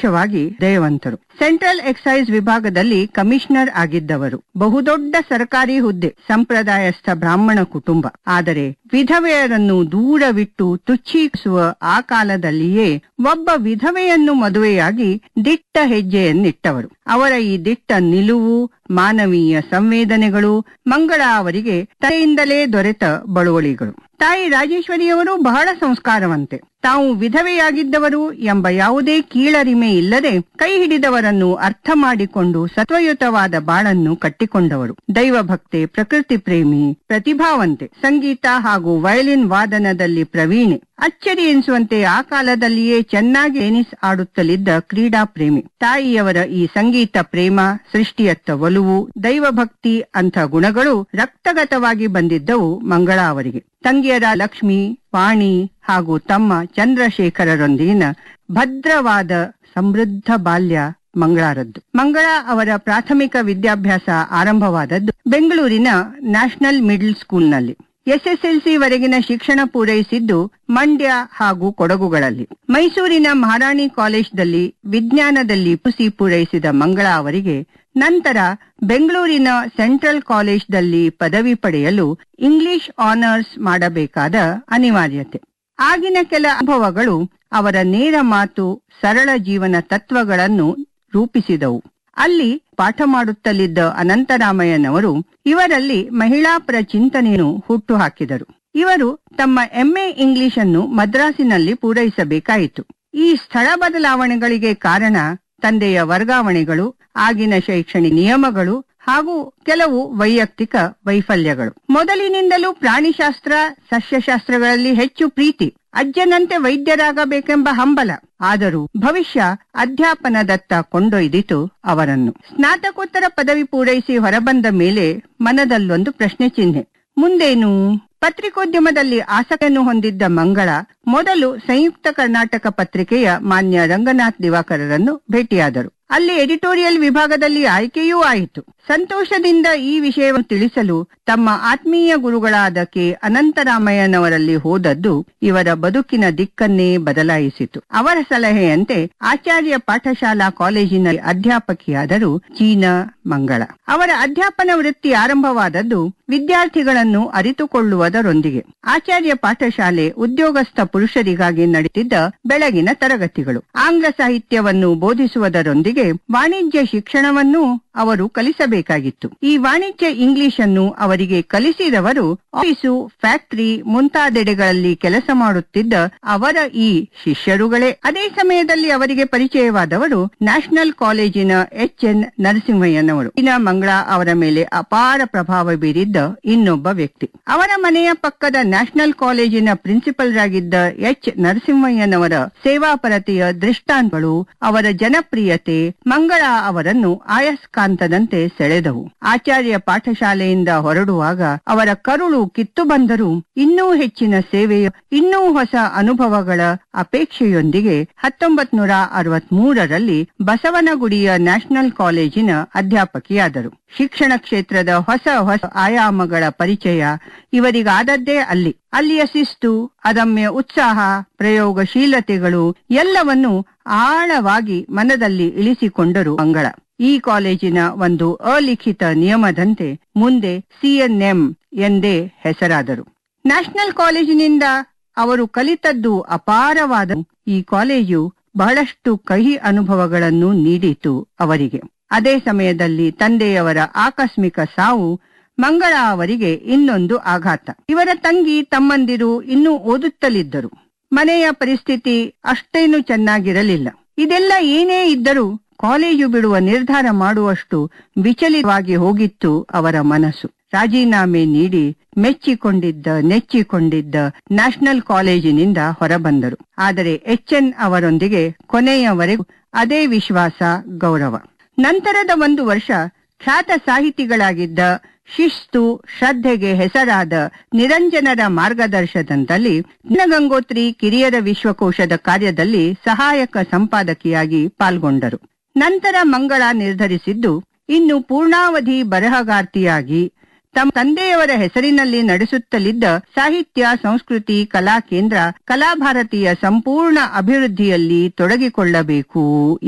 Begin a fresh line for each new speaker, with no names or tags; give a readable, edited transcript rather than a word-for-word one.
ಮುಖ್ಯವಾಗಿ ದಯವಂತರು. Central exercise ವಿಭಾಗದಲ್ಲಿ commissioner ಆಗಿದ್ದವರು. ಬಹುದೊಡ್ಡ ಸರ್ಕಾರಿ ಹುದ್ದೆ, ಸಂಪ್ರದಾಯಸ್ಥ ಬ್ರಾಹ್ಮಣ ಕುಟುಂಬ. ಆದರೆ ವಿಧವೆಯರನ್ನು ದೂರವಿಟ್ಟು ತುಚ್ಛಿಸುವ ಆ ಕಾಲದಲ್ಲಿಯೇ ಒಬ್ಬ ವಿಧವೆಯನ್ನು ಮದುವೆಯಾಗಿ ದಿಟ್ಟ ಹೆಜ್ಜೆಯನ್ನಿಟ್ಟವರು. ಅವರ ಈ ದಿಟ್ಟ ನಿಲುವು, ಮಾನವೀಯ ಸಂವೇದನೆಗಳು ಮಂಗಳ ಅವರಿಗೆ ತಾಯಿಯಿಂದಲೇ ದೊರೆತ ಬಳುವಳಿಗಳು. ತಾಯಿ ರಾಜೇಶ್ವರಿಯವರು ಬಹಳ ಸಂಸ್ಕಾರವಂತೆ. ತಾವು ವಿಧವೆಯಾಗಿದ್ದವರು ಎಂಬ ಯಾವುದೇ ಕೀಳರಿಮೆ ಇಲ್ಲದೆ ಕೈ ಹಿಡಿದವರನ್ನು ಅರ್ಥ ಮಾಡಿಕೊಂಡು ಸತ್ವಯುತವಾದ ಬಾಳನ್ನು ಕಟ್ಟಿಕೊಂಡವರು. ದೈವಭಕ್ತೆ, ಪ್ರಕೃತಿ ಪ್ರೇಮಿ, ಪ್ರತಿಭಾವಂತೆ, ಸಂಗೀತ ಹಾಗೂ ವಯಲಿನ್ ವಾದನದಲ್ಲಿ ಪ್ರವೀಣೆ. ಅಚ್ಚರಿ ಎನಿಸುವಂತೆ ಆ ಕಾಲದಲ್ಲಿಯೇ ಚೆನ್ನಾಗಿ ಟೆನಿಸ್ ಆಡುತ್ತಲಿದ್ದ ಕ್ರೀಡಾ ಪ್ರೇಮಿ. ತಾಯಿಯವರ ಈ ಸಂಗೀತ ಪ್ರೇಮ, ಸೃಷ್ಟಿಯತ್ತ ಒಲವು, ದೈವಭಕ್ತಿ ಅಂಥ ಗುಣಗಳು ರಕ್ತಗತವಾಗಿ ಬಂದಿದ್ದವು ಮಂಗಳ ಅವರಿಗೆ. ತಂಗಿಯರ ಲಕ್ಷ್ಮಿ, ವಾಣಿ ಹಾಗೂ ತಮ್ಮ ಚಂದ್ರಶೇಖರರೊಂದಿಗಿನ ಭದ್ರವಾದ ಸಮೃದ್ಧ ಬಾಲ್ಯ ಮಂಗಳಾರದ್ದು. ಮಂಗಳ ಅವರ ಪ್ರಾಥಮಿಕ ವಿದ್ಯಾಭ್ಯಾಸ ಆರಂಭವಾದದ್ದು ಬೆಂಗಳೂರಿನ ನ್ಯಾಷನಲ್ ಮಿಡ್ಲ್ ಸ್ಕೂಲ್ನಲ್ಲಿ. ಎಸ್ಎಸ್ಎಲ್ಸಿ ವರೆಗಿನ ಶಿಕ್ಷಣ ಪೂರೈಸಿದ್ದು ಮಂಡ್ಯ ಹಾಗೂ ಕೊಡಗುಗಳಲ್ಲಿ. ಮೈಸೂರಿನ ಮಹಾರಾಣಿ ಕಾಲೇಜ್ನಲ್ಲಿ ವಿಜ್ಞಾನದಲ್ಲಿ ಪಿಯುಸಿ ಪೂರೈಸಿದ ಮಂಗಳ ಅವರಿಗೆ ನಂತರ ಬೆಂಗಳೂರಿನ ಸೆಂಟ್ರಲ್ ಕಾಲೇಜ್ನಲ್ಲಿ ಪದವಿ ಪಡೆಯಲು ಇಂಗ್ಲಿಷ್ ಆನರ್ಸ್ ಮಾಡಬೇಕಾದ ಅನಿವಾರ್ಯತೆ. ಆಗಿನ ಕೆಲ ಅನುಭವಗಳು ಅವರ ನೇರ ಮಾತು, ಸರಳ ಜೀವನ ತತ್ವಗಳನ್ನು ರೂಪಿಸಿದವು. ಅಲ್ಲಿ ಪಾಠ ಮಾಡುತ್ತಲಿದ್ದ ಅನಂತರಾಮಯ್ಯನವರು ಇವರಲ್ಲಿ ಮಹಿಳಾಪರ ಚಿಂತನೆಯನ್ನು ಹುಟ್ಟು ಹಾಕಿದರು. ಇವರು ತಮ್ಮ ಎಂಎ ಇಂಗ್ಲಿಷ್ ಅನ್ನು ಮದ್ರಾಸಿನಲ್ಲಿ ಪೂರೈಸಬೇಕಾಯಿತು. ಈ ಸ್ಥಳ ಬದಲಾವಣೆಗಳಿಗೆ ಕಾರಣ ತಂದೆಯ ವರ್ಗಾವಣೆಗಳು, ಆಗಿನ ಶೈಕ್ಷಣಿಕ ನಿಯಮಗಳು ಹಾಗೂ ಕೆಲವು ವೈಯಕ್ತಿಕ ವೈಫಲ್ಯಗಳು. ಮೊದಲಿನಿಂದಲೂ ಪ್ರಾಣಿಶಾಸ್ತ್ರ, ಸಸ್ಯಶಾಸ್ತ್ರಗಳಲ್ಲಿ ಹೆಚ್ಚು ಪ್ರೀತಿ, ಅಜ್ಜನಂತೆ ವೈದ್ಯರಾಗಬೇಕೆಂಬ ಹಂಬಲ. ಆದರೂ ಭವಿಷ್ಯ ಅಧ್ಯಾಪನದತ್ತ ಕೊಂಡೊಯ್ದಿತು ಅವರನ್ನು. ಸ್ನಾತಕೋತ್ತರ ಪದವಿ ಪೂರೈಸಿ ಹೊರಬಂದ ಮೇಲೆ ಮನದಲ್ಲೊಂದು ಪ್ರಶ್ನೆ ಚಿಹ್ನೆ. ಮುಂದೇನು? ಪತ್ರಿಕೋದ್ಯಮದಲ್ಲಿ ಆಸಕ್ತಿಯನ್ನು ಹೊಂದಿದ್ದ ಮಂಗಳ ಮೊದಲು ಸಂಯುಕ್ತ ಕರ್ನಾಟಕ ಪತ್ರಿಕೆಯ ಮಾನ್ಯ ರಂಗನಾಥ್ ದಿವಾಕರರನ್ನು ಭೇಟಿಯಾದರು. ಅಲ್ಲಿ ಎಡಿಟೋರಿಯಲ್ ವಿಭಾಗದಲ್ಲಿ ಆಯ್ಕೆಯೂ ಆಯಿತು. ಸಂತೋಷದಿಂದ ಈ ವಿಷಯವನ್ನು ತಿಳಿಸಲು ತಮ್ಮ ಆತ್ಮೀಯ ಗುರುಗಳಾದ ಕೆ ಅನಂತರಾಮಯ್ಯನವರಲ್ಲಿ ಹೋದದ್ದು ಇವರ ಬದುಕಿನ ದಿಕ್ಕನ್ನೇ ಬದಲಾಯಿಸಿತು. ಅವರ ಸಲಹೆಯಂತೆ ಆಚಾರ್ಯ ಪಾಠಶಾಲಾ ಕಾಲೇಜಿನ ಅಧ್ಯಾಪಕಿಯಾದರು ಚೀನಾ ಮಂಗಳ. ಅವರ ಅಧ್ಯಾಪನ ವೃತ್ತಿ ಆರಂಭವಾದದ್ದು ವಿದ್ಯಾರ್ಥಿಗಳನ್ನು ಅರಿತುಕೊಳ್ಳುವುದರೊಂದಿಗೆ. ಆಚಾರ್ಯ ಪಾಠಶಾಲೆ ಉದ್ಯೋಗಸ್ಥ ಪುರುಷರಿಗಾಗಿ ನಡೆಯುತ್ತಿದ್ದ ಬೆಳಗಿನ ತರಗತಿಗಳು. ಆಂಗ್ಲ ಸಾಹಿತ್ಯವನ್ನು ಬೋಧಿಸುವುದರೊಂದಿಗೆ ವಾಣಿಜ್ಯ ಶಿಕ್ಷಣವನ್ನು ಅವರು ಕಲಿಸಬೇಕಾಗಿತ್ತು. ಈ ವಾಣಿಜ್ಯ ಇಂಗ್ಲಿಷ್ ಅನ್ನು ಅವರಿಗೆ ಕಲಿಸಿದವರು ಆಫೀಸು, ಫ್ಯಾಕ್ಟರಿ ಮುಂತಾದೆಡೆಗಳಲ್ಲಿ ಕೆಲಸ ಮಾಡುತ್ತಿದ್ದ ಅವರ ಈ ಶಿಷ್ಯರುಗಳೇ. ಅದೇ ಸಮಯದಲ್ಲಿ ಅವರಿಗೆ ಪರಿಚಯವಾದವರು ನ್ಯಾಷನಲ್ ಕಾಲೇಜಿನ ಎಚ್.ಎನ್. ನರಸಿಂಹಯ್ಯನವರು. ಚೀನಾ ಮಂಗಳ ಅವರ ಮೇಲೆ ಅಪಾರ ಪ್ರಭಾವ ಬೀರಿದ್ದ ಇನ್ನೊಬ್ಬ ವ್ಯಕ್ತಿ. ಅವರ ಮನೆಯ ಪಕ್ಕದ ನ್ಯಾಷನಲ್ ಕಾಲೇಜಿನ ಪ್ರಿನ್ಸಿಪಲ್ ರಾಗಿದ್ದ ಎಚ್. ನರಸಿಂಹಯ್ಯನವರ ಸೇವಾಪರತೆಯ ದೃಷ್ಟಾಂತಗಳು, ಅವರ ಜನಪ್ರಿಯತೆ ಮಂಗಳ ಅವರನ್ನು ಆಯಸ್ಕಾಂತದಂತೆ ಸೆಳೆದವು. ಆಚಾರ್ಯ ಪಾಠಶಾಲೆಯಿಂದ ಹೊರಡುವಾಗ ಅವರ ಕರುಳು ಕಿತ್ತು ಬಂದರೂ ಇನ್ನೂ ಹೆಚ್ಚಿನ ಸೇವೆಯ, ಇನ್ನೂ ಹೊಸ ಅನುಭವಗಳ ಅಪೇಕ್ಷೆಯೊಂದಿಗೆ 1963ರಲ್ಲಿ ಬಸವನಗುಡಿಯ ನ್ಯಾಷನಲ್ ಕಾಲೇಜಿನ ಅಧ್ಯಾಪಕಿಯಾದರು. ಶಿಕ್ಷಣ ಕ್ಷೇತ್ರದ ಹೊಸ ಹೊಸ ಆಯಾಮಗಳ ಪರಿಚಯ ಇವರಿಗಾದದ್ದೇ ಅಲ್ಲಿ. ಅಲ್ಲಿಯ ಶಿಸ್ತು, ಅದಮ್ಯ ಉತ್ಸಾಹ, ಪ್ರಯೋಗಶೀಲತೆಗಳು ಎಲ್ಲವನ್ನೂ ಆಳವಾಗಿ ಮನದಲ್ಲಿ ಇಳಿಸಿಕೊಂಡರು ಮಂಗಳ. ಈ ಕಾಲೇಜಿನ ಒಂದು ಅಲಿಖಿತ ನಿಯಮದಂತೆ ಮುಂದೆ ಸಿಎನ್ಎಂ ಎಂದೇ ಹೆಸರಾದರು. ನ್ಯಾಷನಲ್ ಕಾಲೇಜಿನಿಂದ ಅವರು ಕಲಿತದ್ದು ಅಪಾರವಾದ. ಈ ಕಾಲೇಜು ಬಹಳಷ್ಟು ಕಹಿ ಅನುಭವಗಳನ್ನು ನೀಡಿತು ಅವರಿಗೆ. ಅದೇ ಸಮಯದಲ್ಲಿ ತಂದೆಯವರ ಆಕಸ್ಮಿಕ ಸಾವು ಮಂಗಳ ಅವರಿಗೆ ಇನ್ನೊಂದು ಆಘಾತ. ಇವರ ತಂಗಿ ತಮ್ಮಂದಿರು ಇನ್ನೂ ಓದುತ್ತಲಿದ್ದರು. ಮನೆಯ ಪರಿಸ್ಥಿತಿ ಅಷ್ಟೇನು ಚೆನ್ನಾಗಿರಲಿಲ್ಲ. ಇದೆಲ್ಲ ಏನೇ ಇದ್ದರೂ ಕಾಲೇಜು ಬಿಡುವ ನಿರ್ಧಾರ ಮಾಡುವಷ್ಟು ವಿಚಲಿತವಾಗಿ ಹೋಗಿತ್ತು ಅವರ ಮನಸ್ಸು. ರಾಜೀನಾಮೆ ನೀಡಿ ನೆಚ್ಚಿಕೊಂಡಿದ್ದ ನ್ಯಾಷನಲ್ ಕಾಲೇಜಿನಿಂದ ಹೊರಬಂದರು. ಆದರೆ ಎಚ್.ಎನ್. ಅವರೊಂದಿಗೆ ಕೊನೆಯವರೆಗೂ ಅದೇ ವಿಶ್ವಾಸ, ಗೌರವ. ನಂತರದ ಒಂದು ವರ್ಷ ಖ್ಯಾತ ಸಾಹಿತಿಗಳಾಗಿದ್ದ, ಶಿಸ್ತು, ಶ್ರದ್ಧೆಗೆ ಹೆಸರಾದ ನಿರಂಜನರ ಮಾರ್ಗದರ್ಶನದಲ್ಲಿ ಗಂಗೋತ್ರಿ ಕಿರಿಯರ ವಿಶ್ವಕೋಶದ ಕಾರ್ಯದಲ್ಲಿ ಸಹಾಯಕ ಸಂಪಾದಕಿಯಾಗಿ ಪಾಲ್ಗೊಂಡರು. ನಂತರ ಮಂಗಳ ನಿರ್ಧರಿಸಿದ್ದು ಇನ್ನು ಪೂರ್ಣಾವಧಿ ಬರಹಗಾರ್ತಿಯಾಗಿ ತಮ್ಮ ತಂದೆಯವರ ಹೆಸರಿನಲ್ಲಿ ನಡೆಸುತ್ತಲಿದ್ದ ಸಾಹಿತ್ಯ, ಸಂಸ್ಕೃತಿ, ಕಲಾ ಕೇಂದ್ರ ಕಲಾಭಾರತಿಯ ಸಂಪೂರ್ಣ ಅಭಿವೃದ್ಧಿಯಲ್ಲಿ ತೊಡಗಿಕೊಳ್ಳಬೇಕು